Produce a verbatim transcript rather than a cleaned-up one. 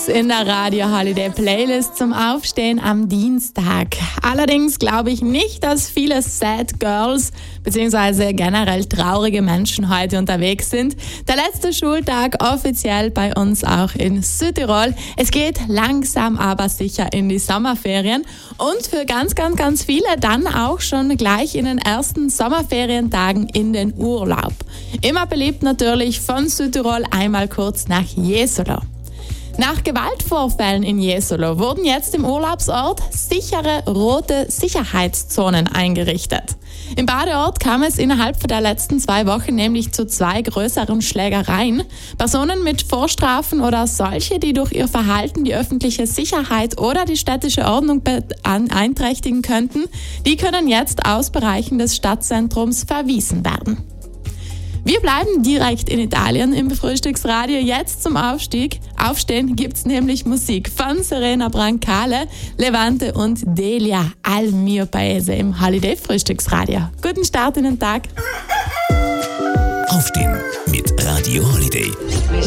Songs in der Radio Holiday Playlist zum Aufstehen am Dienstag. Allerdings glaube ich nicht, dass viele Sad Girls bzw. generell traurige Menschen heute unterwegs sind. Der letzte Schultag offiziell bei uns auch in Südtirol. Es geht langsam aber sicher in die Sommerferien und für ganz, ganz, ganz viele dann auch schon gleich in den ersten Sommerferientagen in den Urlaub. Immer beliebt natürlich von Südtirol einmal kurz nach Jesolo. Nach Gewaltvorfällen in Jesolo wurden jetzt im Urlaubsort sichere rote Sicherheitszonen eingerichtet. Im Badeort kam es innerhalb der letzten zwei Wochen nämlich zu zwei größeren Schlägereien. Personen mit Vorstrafen oder solche, die durch ihr Verhalten die öffentliche Sicherheit oder die städtische Ordnung beeinträchtigen könnten, die können jetzt aus Bereichen des Stadtzentrums verwiesen werden. Wir bleiben direkt in Italien im Frühstücksradio. Jetzt zum Aufstieg. Aufstehen gibt's nämlich Musik von Serena Brancale, Levante und Delia, Al mio paese im Holiday Frühstücksradio. Guten Start in den Tag. Aufstehen mit Radio Holiday.